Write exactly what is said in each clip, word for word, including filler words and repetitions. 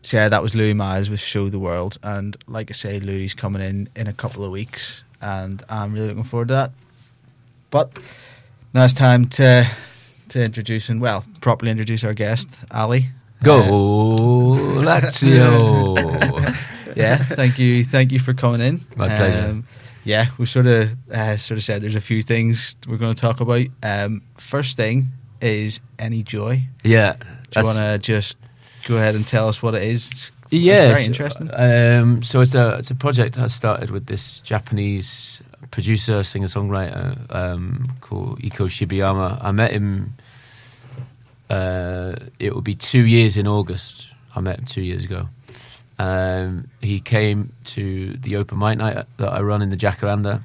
so yeah, that was Louis Miles with Show the World, and like I say, Louis coming in in a couple of weeks, and I'm really looking forward to that. But now it's time to to introduce and well properly introduce our guest, Ali. Go uh, Lazio! Yeah, thank you, thank you for coming in. My pleasure. Um, yeah, we sort of uh, sort of said there's a few things we're going to talk about. Um, first thing is Any Joy. Yeah. Do you want to just go ahead and tell us what it is? It's, yeah, it's very so, interesting. Um, so it's a it's a project I started with this Japanese producer, singer songwriter um, called Iko Shibayama. I met him. Uh, it will be two years in August. I met him two years ago. Um, he came to the open mic night that I run in the Jacaranda.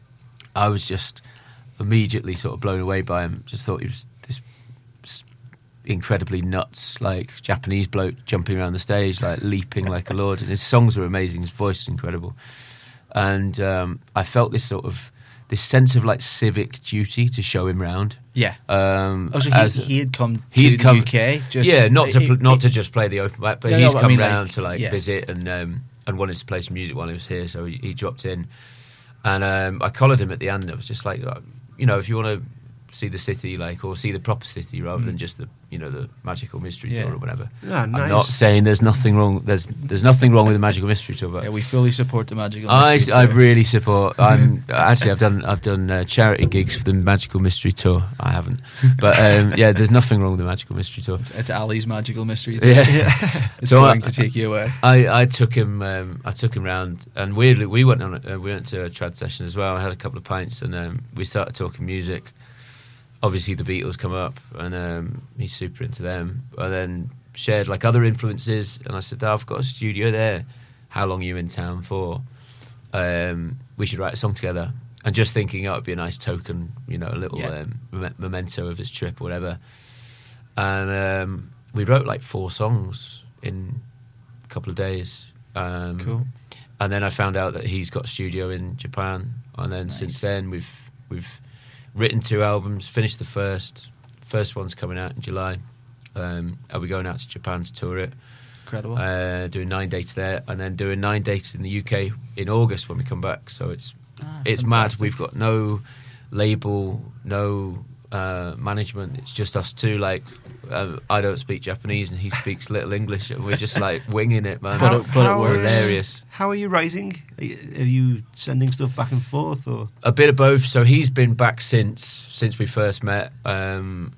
I was just immediately sort of blown away by him. Just thought he was this incredibly nuts, like Japanese bloke jumping around the stage, like leaping like a lord. And his songs were amazing. His voice is incredible. And um, I felt this sort of this sense of like civic duty to show him round. Yeah. Um, oh, so he, he had come he to had the come, U K. Just, yeah, not to he, pl- he, not to just play the open mic, but no, he's no, come I mean, round like, to like yeah. visit and um, and wanted to play some music while he was here, so he, he dropped in, and um, I collared him at the end. It was just like, you know, if you want to see the city, like, or see the proper city rather mm. than just the, you know, the Magical Mystery yeah. Tour or whatever. Yeah, nice. I'm not saying there's nothing wrong. There's there's nothing wrong with the Magical Mystery Tour, but yeah, we fully support the Magical I, Mystery I Tour. really support. I'm actually I've done I've done uh, charity gigs for the Magical Mystery Tour. I haven't, but um, yeah, there's nothing wrong with the Magical Mystery Tour. It's, it's Ali's Magical Mystery Tour. Yeah, it's so going I, to take you away. I, I took him um, I took him round, and weirdly we went on a, uh, we went to a trad session as well. I had a couple of pints, and um, we started talking music. Obviously the Beatles come up, and um, he's super into them, and then shared like other influences, and I said, oh, I've got a studio there, how long are you in town for? Um, we should write a song together. And just thinking, oh, it'd be a nice token, you know, a little yeah. um, mem- memento of his trip or whatever. And um, we wrote like four songs in a couple of days. Um, cool. And then I found out that he's got a studio in Japan, and then nice. since then we've we've written two albums, finished the first. First one's coming out in July. Um, and we're going out to Japan to tour it. Incredible. Uh, doing nine dates there, and then doing nine dates in the U K in August when we come back. So it's ah, it's fantastic. mad. We've got no label, no uh, management. It's just us two. Like, uh, I don't speak Japanese and he speaks little English, and we're just like winging it, man. But it- but it it's works. hilarious. How are you writing? Are you, are you sending stuff back and forth, or A bit of both. So he's been back since since we first met, um,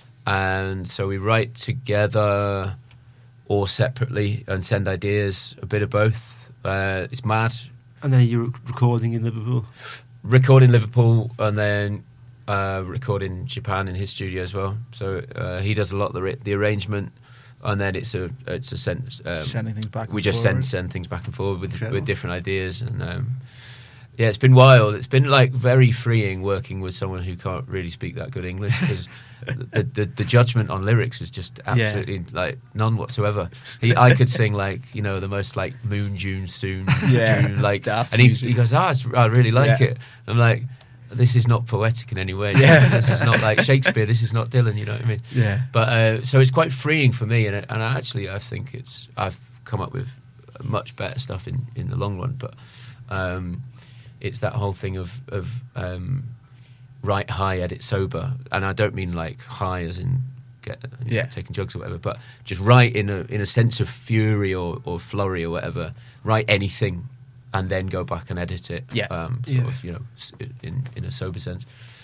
and so we write together or separately and send ideas. A bit of both. Uh, it's mad. and then you're recording in Liverpool? Record in Liverpool, and then uh, record in Japan in his studio as well. So uh, he does a lot of the ra- the arrangement, and then it's a it's a send, um, Sending things back. we and just forward. send send things back and forward with Incredible. with different ideas, and um, yeah, it's been wild. It's been like very freeing working with someone who can't really speak that good English, because the, the the judgment on lyrics is just absolutely like none whatsoever. He I could sing like, you know, the most like Moon June Soon Yeah, June, like, daft and he music. he goes, ah, it's, I really like Yeah. it. I'm like, this is not poetic in any way. Yeah. This is not like Shakespeare. This is not Dylan. You know what I mean? Yeah. But uh, so it's quite freeing for me, and and I actually I think it's I've come up with much better stuff in, in the long run. But um, it's that whole thing of of um, write high, edit sober, and I don't mean like high as in get you know, Yeah. taking drugs or whatever, but just write in a in a sense of fury or, or flurry or whatever. Write anything, and then go back and edit it. Yeah. Um, sort Yeah. of, you know, s- in in a sober sense.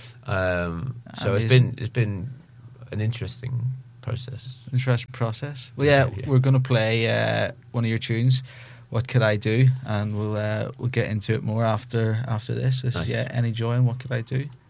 Um, so it's Amazing. been it's been an interesting process. Interesting process. Well, yeah, Yeah. we're going to play uh, one of your tunes. What could I do? And we'll uh, we'll get into it more after after this. This is, Nice. yeah, Any Joy and What Could I Do?